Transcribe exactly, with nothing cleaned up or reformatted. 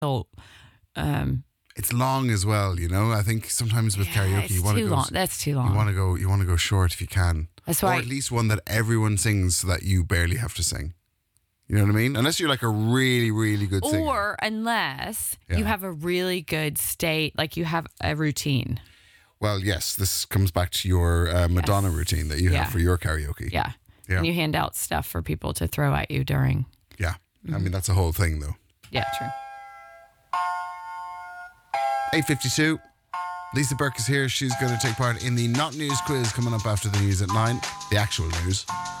So, um, it's long as well, you know. I think sometimes with yeah, karaoke, it's you want to too go. long. That's too You long. want to go. You want to go short if you can. That's or why. at least one that everyone sings, so that you barely have to sing. You know what I mean? Unless you're like a really, really good singer. Or unless Yeah. you have a really good state, like you have a routine. Well, yes, this comes back to your uh, Madonna Yes. routine that you Yeah. have for your karaoke. Yeah. Yeah. And you hand out stuff for people to throw at you during. Yeah. I mean, that's a whole thing, though. Yeah, true. eight fifty-two. Lisa Burke is here. She's going to take part in the Not News quiz coming up after the news at nine. The actual news.